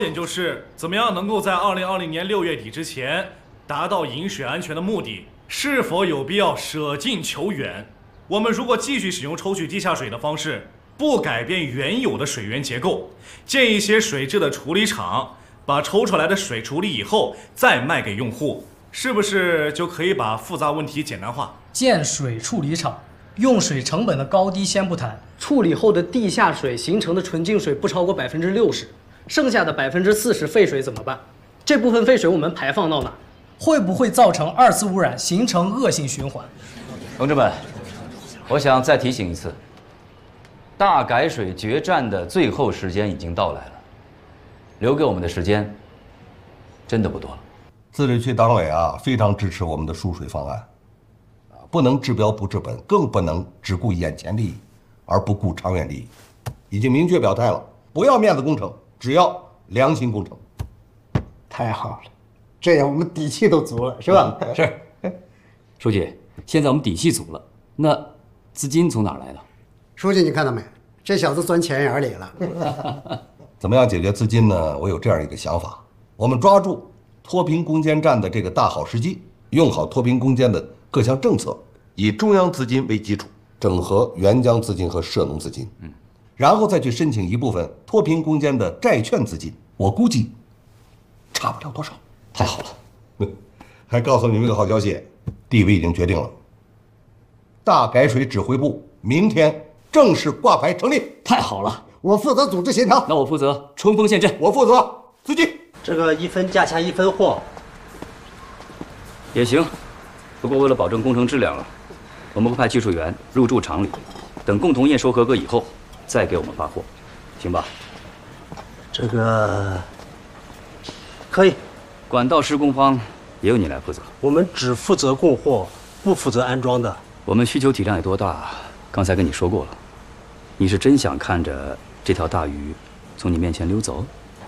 点就是怎么样能够在2020年6月底之前达到饮水安全的目的，是否有必要舍近求远？我们如果继续使用抽取地下水的方式，不改变原有的水源结构，建一些水质的处理厂，把抽出来的水处理以后再卖给用户，是不是就可以把复杂问题简单化？ 建水处理厂，用水成本的高低先不谈，处理后的地下水形成的纯净水不超过60%，剩下的40%废水怎么办？这部分废水我们排放到哪？会不会造成2次污染，形成恶性循环？ 同志们，我想再提醒一次，大改水决战的最后时间已经到来了，留给我们的时间真的不多了。 自治区党委啊，非常支持我们的输水方案，不能治标不治本，更不能只顾眼前利益而不顾长远利益，已经明确表态了，不要面子工程，只要良心工程。 太好了，这样我们底气都足了，是吧？ 是，书记，现在我们底气足了，那资金从哪儿来的？ 书记，你看到没？这小子钻钱眼里了。 怎么样解决资金呢？我有这样一个想法，我们抓住脱贫攻坚战的这个大好时机，用好脱贫攻坚的各项政策，以中央资金为基础，整合援疆资金和涉农资金，然后再去申请一部分脱贫攻坚的债券资金，我估计差不了多少。 太好了， 还告诉你们一个好消息，地委已经决定了，大改水指挥部明天正式挂牌成立。 太好了， 我负责组织协调， 那我负责冲锋陷阵， 我负责资金。 这个一分价钱一分货， 也行。不过为了保证工程质量，我们会派技术员入驻厂里，等共同验收合格以后，再给我们发货，行吧？ 这个可以。 管道施工方也由你来负责。 我们只负责供货，不负责安装的。 我们需求体量有多大？刚才跟你说过了。你是真想看着这条大鱼从你面前溜走？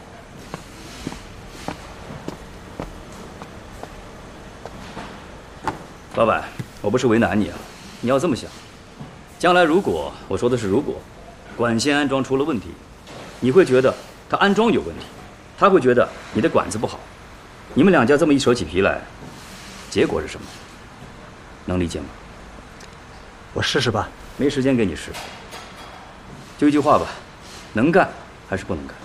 老板，我不是为难你啊，你要这么想，将来如果我说的是如果，管线安装出了问题，你会觉得它安装有问题，他会觉得你的管子不好，你们两家这么一扯起皮来，结果是什么？能理解吗？ 我试试吧。 没时间给你试。就一句话吧，能干还是不能干？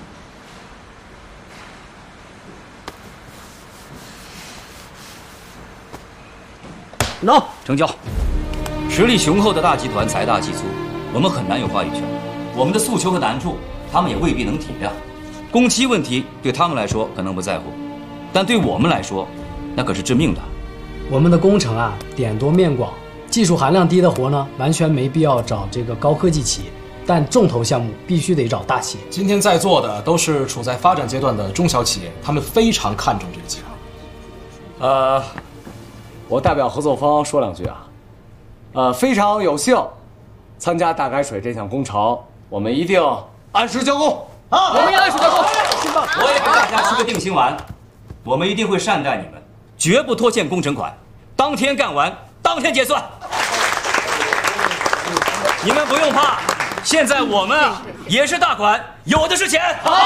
能成交。实力雄厚的大集团财大气粗，我们很难有话语权。我们的诉求和难处，他们也未必能体谅。工期问题对他们来说可能不在乎，但对我们来说，那可是致命的。 我们的工程啊，点多面广，技术含量低的活呢，完全没必要找这个高科技企业，但重头项目必须得找大企业。 今天在座的都是处在发展阶段的中小企业，他们非常看重这个计划。 我代表合作方说两句啊，非常有幸参加大改水这项工程，我们一定按时交工。 好，我们也按时交工。我也给大家吃个定心丸，我们一定会善待你们，绝不拖欠工程款，当天干完，当天结算。你们不用怕，现在我们啊也是大款，有的是钱。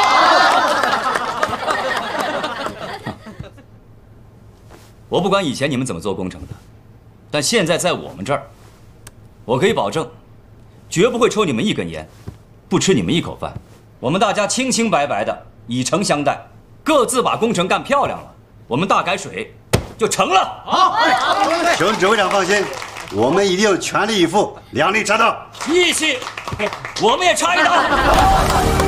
我不管以前你们怎么做工程的，但现在在我们这儿，我可以保证，绝不会抽你们一根烟，不吃你们一口饭。我们大家清清白白的，以诚相待，各自把工程干漂亮了，我们大改水就成了。好， 请指挥长放心，我们一定全力以赴，两肋插刀， 义气，我们也插一刀。